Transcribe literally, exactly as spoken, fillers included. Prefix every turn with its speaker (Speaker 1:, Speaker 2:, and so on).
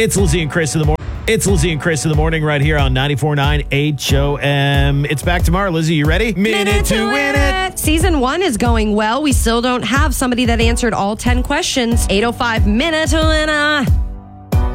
Speaker 1: It's Lizzie and Chris in the morning. It's Lizzie and Chris in the morning right here on ninety-four point nine H O M. It's back tomorrow. Lizzie, you ready?
Speaker 2: Minute, Minute to, to win it. it. Season one is going well. We still don't have somebody that answered all ten questions. eight oh five Minute to Win It.